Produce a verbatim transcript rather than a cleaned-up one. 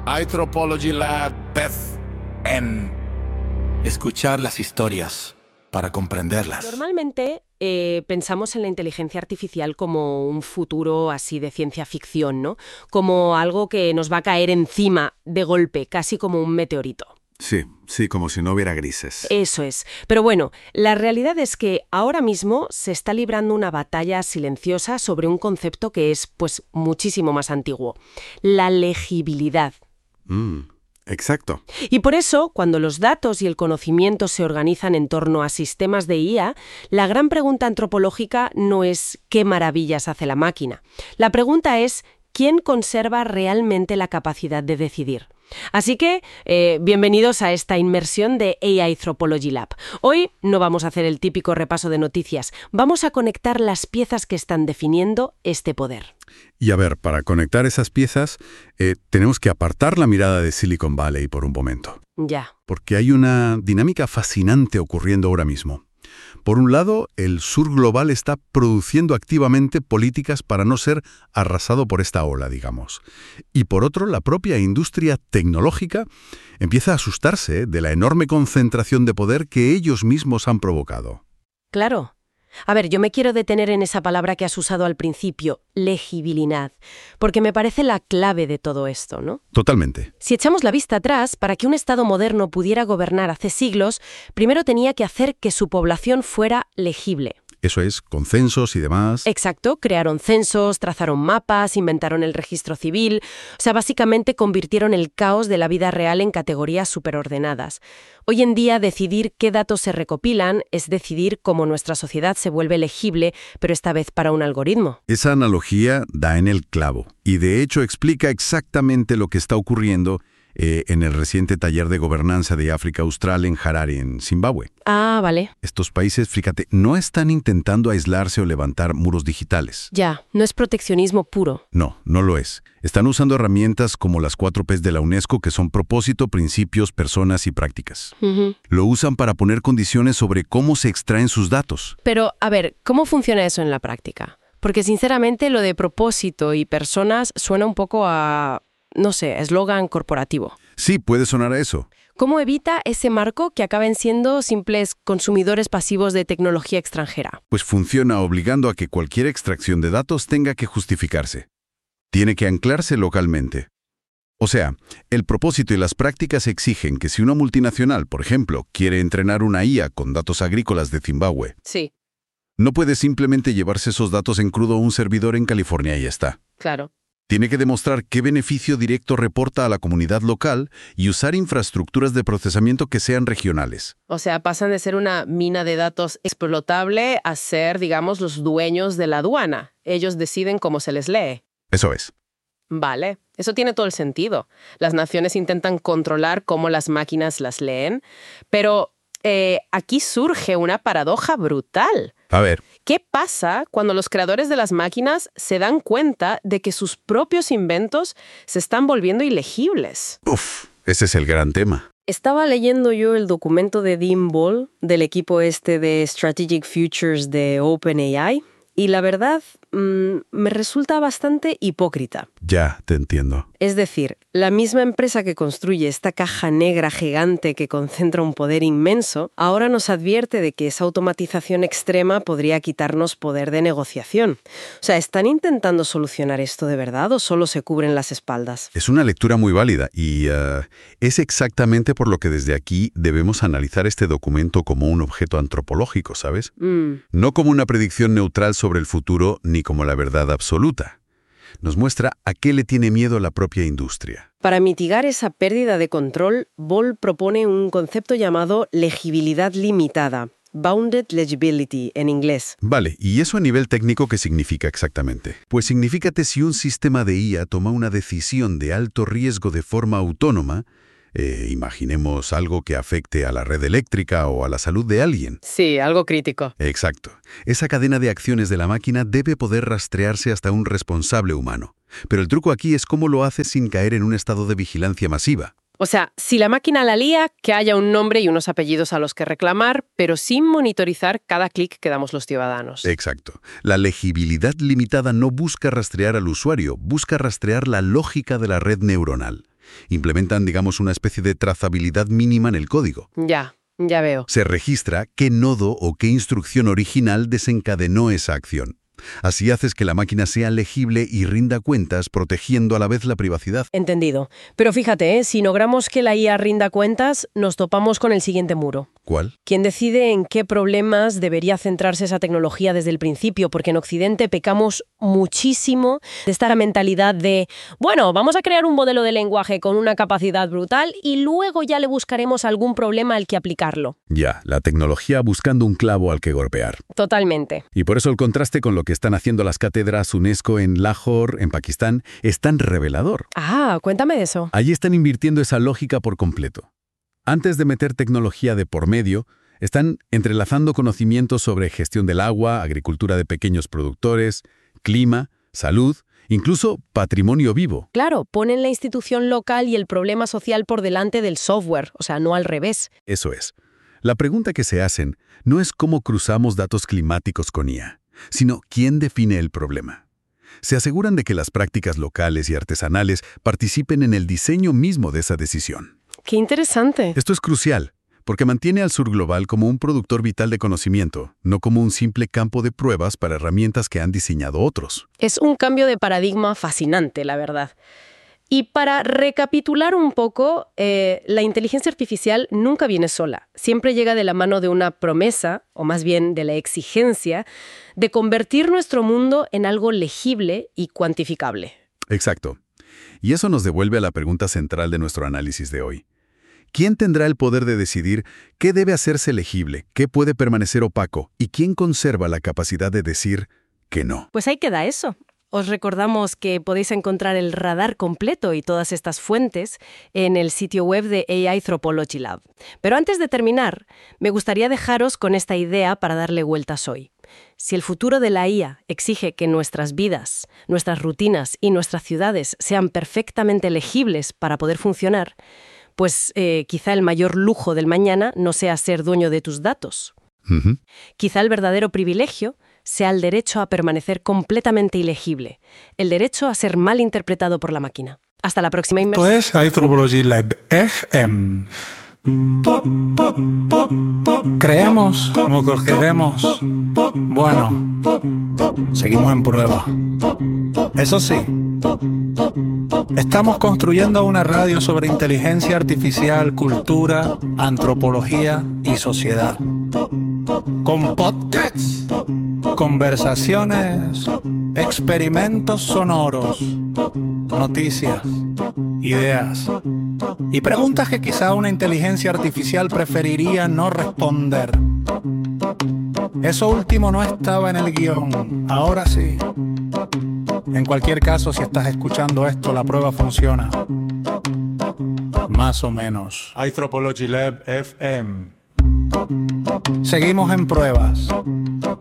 iTropology Lab Beth en escuchar las historias para comprenderlas. Normalmente eh, pensamos en la inteligencia artificial como un futuro así de ciencia ficción, ¿no? Como algo que nos va a caer encima de golpe, casi como un meteorito. Sí, sí, como si no hubiera grises. Eso es. Pero bueno, la realidad es que ahora mismo se está librando una batalla silenciosa sobre un concepto que es, pues, muchísimo más antiguo: la legibilidad. Mm, exacto. Y por eso, cuando los datos y el conocimiento se organizan en torno a sistemas de I A, la gran pregunta antropológica no es ¿qué maravillas hace la máquina? La pregunta es ¿quién conserva realmente la capacidad de decidir? Así que, eh, bienvenidos a esta inmersión de A I Anthropology Lab. Hoy no vamos a hacer el típico repaso de noticias, vamos a conectar las piezas que están definiendo este poder. Y a ver, para conectar esas piezas, eh, tenemos que apartar la mirada de Silicon Valley por un momento. Ya. Porque hay una dinámica fascinante ocurriendo ahora mismo. Por un lado, el sur global está produciendo activamente políticas para no ser arrasado por esta ola, digamos. Y por otro, la propia industria tecnológica empieza a asustarse de la enorme concentración de poder que ellos mismos han provocado. Claro. A ver, yo me quiero detener en esa palabra que has usado al principio, legibilidad, porque me parece la clave de todo esto, ¿no? Totalmente. Si echamos la vista atrás, para que un Estado moderno pudiera gobernar hace siglos, primero tenía que hacer que su población fuera legible. Eso es, con censos y demás. Exacto, crearon censos, trazaron mapas, inventaron el registro civil, o sea, básicamente convirtieron el caos de la vida real en categorías superordenadas. Hoy en día, decidir qué datos se recopilan es decidir cómo nuestra sociedad se vuelve legible, pero esta vez para un algoritmo. Esa analogía da en el clavo, y de hecho explica exactamente lo que está ocurriendo Eh, en el reciente taller de gobernanza de África Austral en Harare, en Zimbabue. Ah, vale. Estos países, fíjate, no están intentando aislarse o levantar muros digitales. Ya, no es proteccionismo puro. No, no lo es. Están usando herramientas como las cuatro P's de la UNESCO, que son propósito, principios, personas y prácticas. Uh-huh. Lo usan para poner condiciones sobre cómo se extraen sus datos. Pero, a ver, ¿cómo funciona eso en la práctica? Porque, sinceramente, lo de propósito y personas suena un poco a, no sé, eslogan corporativo. Sí, puede sonar a eso. ¿Cómo evita ese marco que acaben siendo simples consumidores pasivos de tecnología extranjera? Pues funciona obligando a que cualquier extracción de datos tenga que justificarse. Tiene que anclarse localmente. O sea, el propósito y las prácticas exigen que si una multinacional, por ejemplo, quiere entrenar una I A con datos agrícolas de Zimbabue, Sí, no puede simplemente llevarse esos datos en crudo a un servidor en California y ya está. claro. Tiene que demostrar qué beneficio directo reporta a la comunidad local y usar infraestructuras de procesamiento que sean regionales. O sea, pasan de ser una mina de datos explotable a ser, digamos, los dueños de la aduana. Ellos deciden cómo se les lee. Eso es. Vale, eso tiene todo el sentido. Las naciones intentan controlar cómo las máquinas las leen, pero eh, aquí surge una paradoja brutal. A ver. ¿Qué pasa cuando los creadores de las máquinas se dan cuenta de que sus propios inventos se están volviendo ilegibles? Uf, ese es el gran tema. Estaba leyendo yo el documento de Dean Ball, del equipo este de Strategic Futures de OpenAI, y la verdad mmm, me resulta bastante hipócrita. Ya, te entiendo. Es decir, la misma empresa que construye esta caja negra gigante que concentra un poder inmenso, ahora nos advierte de que esa automatización extrema podría quitarnos poder de negociación. O sea, ¿están intentando solucionar esto de verdad o solo se cubren las espaldas? Es una lectura muy válida y uh, es exactamente por lo que desde aquí debemos analizar este documento como un objeto antropológico, ¿sabes? Mm. No como una predicción neutral sobre el futuro ni como la verdad absoluta. Nos muestra a qué le tiene miedo la propia industria. Para mitigar esa pérdida de control, Ball propone un concepto llamado legibilidad limitada, bounded legibility en inglés. Vale, ¿y eso a nivel técnico qué significa exactamente? Pues significa que si un sistema de I A toma una decisión de alto riesgo de forma autónoma, eh, imaginemos algo que afecte a la red eléctrica o a la salud de alguien. Sí, algo crítico. Exacto. Esa cadena de acciones de la máquina debe poder rastrearse hasta un responsable humano. Pero el truco aquí es cómo lo hace sin caer en un estado de vigilancia masiva. O sea, si la máquina la lía, que haya un nombre y unos apellidos a los que reclamar, pero sin monitorizar cada clic que damos los ciudadanos. Exacto. La legibilidad limitada no busca rastrear al usuario, busca rastrear la lógica de la red neuronal. Implementan, digamos, una especie de trazabilidad mínima en el código. Ya, ya veo. Se registra qué nodo o qué instrucción original desencadenó esa acción. Así haces que la máquina sea legible y rinda cuentas, protegiendo a la vez la privacidad. Entendido. Pero fíjate, ¿eh? Si logramos que la I A rinda cuentas, nos topamos con el siguiente muro. ¿Cuál? ¿Quién decide en qué problemas debería centrarse esa tecnología desde el principio? Porque en Occidente pecamos muchísimo de esta mentalidad de, bueno, vamos a crear un modelo de lenguaje con una capacidad brutal y luego ya le buscaremos algún problema al que aplicarlo. Ya, la tecnología buscando un clavo al que golpear. Totalmente. Y por eso el contraste con lo que están haciendo las cátedras UNESCO en Lahore, en Pakistán, es tan revelador. Ah, cuéntame de eso. Allí están invirtiendo esa lógica por completo. Antes de meter tecnología de por medio, están entrelazando conocimientos sobre gestión del agua, agricultura de pequeños productores, clima, salud, incluso patrimonio vivo. Claro, ponen la institución local y el problema social por delante del software, o sea, no al revés. Eso es. La pregunta que se hacen no es cómo cruzamos datos climáticos con I A, sino quién define el problema. Se aseguran de que las prácticas locales y artesanales participen en el diseño mismo de esa decisión. ¡Qué interesante! Esto es crucial, porque mantiene al sur global como un productor vital de conocimiento, no como un simple campo de pruebas para herramientas que han diseñado otros. Es un cambio de paradigma fascinante, la verdad. Y para recapitular un poco, eh, la inteligencia artificial nunca viene sola. Siempre llega de la mano de una promesa, o más bien de la exigencia, de convertir nuestro mundo en algo legible y cuantificable. Exacto. Y eso nos devuelve a la pregunta central de nuestro análisis de hoy. ¿Quién tendrá el poder de decidir qué debe hacerse legible, qué puede permanecer opaco y quién conserva la capacidad de decir que no? Pues ahí queda eso. Os recordamos que podéis encontrar el radar completo y todas estas fuentes en el sitio web de A I Anthropology Lab. Pero antes de terminar, me gustaría dejaros con esta idea para darle vueltas hoy. Si el futuro de la I A exige que nuestras vidas, nuestras rutinas y nuestras ciudades sean perfectamente legibles para poder funcionar, pues eh, quizá el mayor lujo del mañana no sea ser dueño de tus datos. Uh-huh. Quizá el verdadero privilegio sea el derecho a permanecer completamente ilegible, el derecho a ser mal interpretado por la máquina. Hasta la próxima inmersión. Esto es Anthropology Lab F M. Creemos como que queremos. Bueno, seguimos en prueba. Eso sí, estamos construyendo una radio sobre inteligencia artificial, cultura, antropología y sociedad. Con podcasts, conversaciones, experimentos sonoros, noticias, ideas y preguntas que quizá una inteligencia artificial preferiría no responder. Eso último no estaba en el guión, ahora sí. En cualquier caso, si estás escuchando esto, la prueba funciona. Más o menos. Anthropology Lab F M. Seguimos en pruebas.